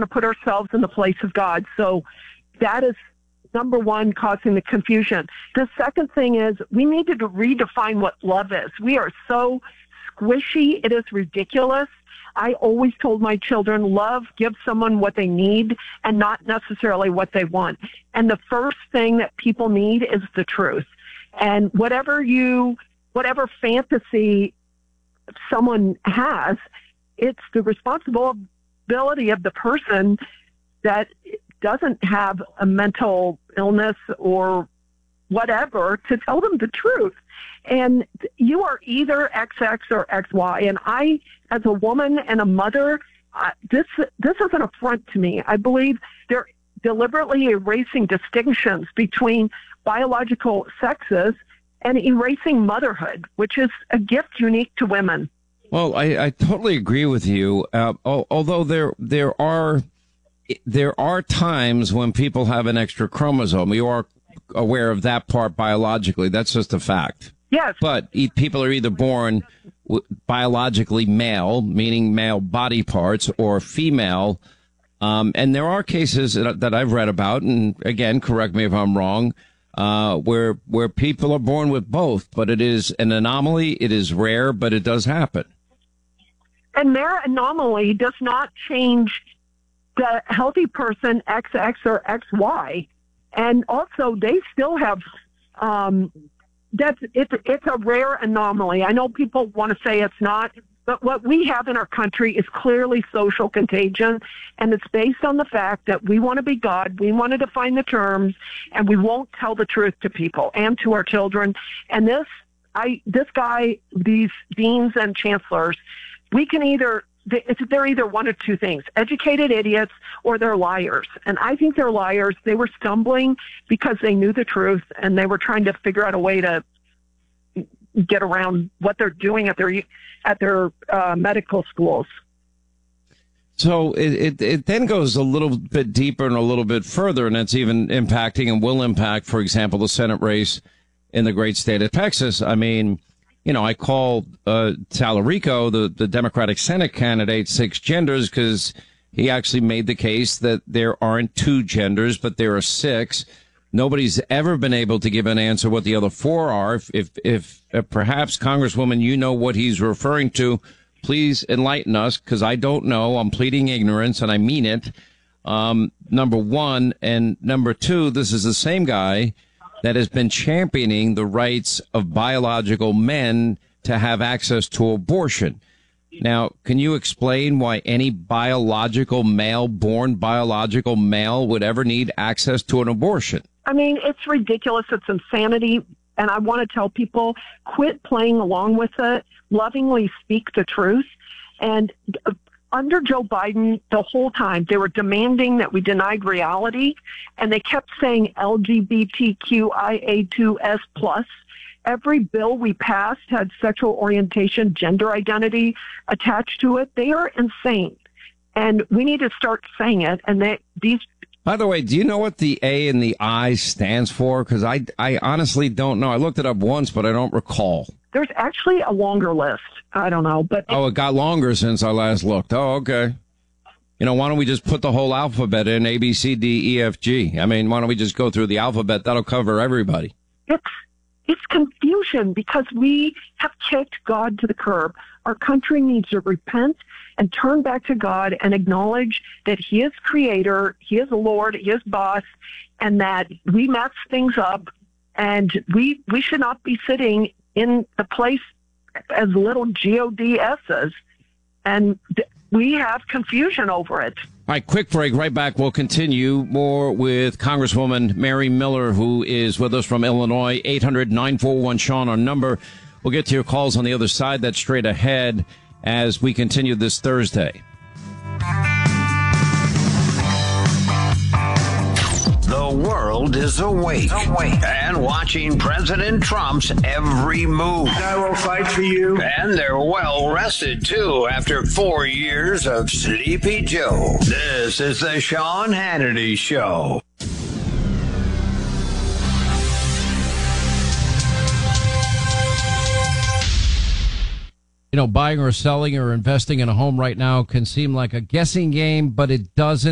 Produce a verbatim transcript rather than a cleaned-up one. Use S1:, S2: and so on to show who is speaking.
S1: want to put ourselves in the place of God. So that is number one, causing the confusion. The second thing is we need to redefine what love is. We are so squishy. It is ridiculous. I always told my children, love gives someone what they need and not necessarily what they want. And the first thing that people need is the truth. And whatever you, whatever fantasy someone has, it's the responsibility of the person that doesn't have a mental illness or whatever to tell them the truth. And you are either X X or X Y. And I, as a woman and a mother, uh, this this is an affront to me. I believe they're deliberately erasing distinctions between biological sexes and erasing motherhood, which is a gift unique to women.
S2: Well, I, I totally agree with you. Uh, although there there are there are times when people have an extra chromosome. You are aware of that part biologically. That's just a fact.
S1: Yes.
S2: But people are either born biologically male, meaning male body parts, or female. Um, and there are cases that, that I've read about, and again, correct me if I'm wrong, uh, where where people are born with both. But it is an anomaly. It is rare, but it does happen.
S1: And their anomaly does not change the healthy person X X or X Y. And also, they still have, um, that's, it's, it's a rare anomaly. I know people want to say it's not, but what we have in our country is clearly social contagion, and it's based on the fact that we want to be God, we want to define the terms, and we won't tell the truth to people and to our children. And this, I, this guy, these deans and chancellors, we can either, they're either one of two things, educated idiots or they're liars. And I think they're liars. They were stumbling because they knew the truth and they were trying to figure out a way to get around what they're doing at their at their uh, medical schools.
S2: So it, it, it then goes a little bit deeper and a little bit further, and it's even impacting and will impact, for example, the Senate race in the great state of Texas. I mean, you know, I call uh, Talarico, the, the Democratic Senate candidate, six genders because he actually made the case that there aren't two genders, but there are six. Nobody's ever been able to give an answer what the other four are. If, if, if uh, perhaps, Congresswoman, you know what he's referring to, please enlighten us, because I don't know. I'm pleading ignorance, and I mean it. Um, number one. And number two, this is the same guy that has been championing the rights of biological men to have access to abortion. Now, can you explain why any biological male, born biological male, would ever need access to an abortion?
S1: I mean, it's ridiculous. It's insanity. And I want to tell people, quit playing along with it. Lovingly speak the truth. And under Joe Biden, the whole time, they were demanding that we denied reality, and they kept saying L G B T Q I A two S plus. Every bill we passed had sexual orientation, gender identity attached to it. They are insane, and we need to start saying it. And they, these.
S2: By the way, do you know what the A and the I stands for? Because I, I honestly don't know. I looked it up once, but I don't recall.
S1: There's actually a longer list. I don't know, but
S2: oh, it got longer since I last looked. Oh, okay. You know, why don't we just put the whole alphabet in, A, B, C, D, E, F, G? I mean, why don't we just go through the alphabet? That'll cover everybody.
S1: It's it's confusion because we have kicked God to the curb. Our country needs to repent and turn back to God and acknowledge that He is Creator, He is Lord, He is Boss, and that we mess things up, and we we should not be sitting in the place as little G O D S's, and th- we have confusion over it.
S2: All right, quick break. Right back. We'll continue more with Congresswoman Mary Miller, who is with us from Illinois. eight hundred nine four one Sean, our number. We'll get to your calls on the other side. That's straight ahead as we continue this Thursday.
S3: The world is awake, awake and watching President Trump's every move.
S4: I will fight for you.
S3: And they're well rested, too, after four years of Sleepy Joe. This is the Sean Hannity Show.
S5: You know, buying or selling or investing in a home right now can seem like a guessing game, but it doesn't.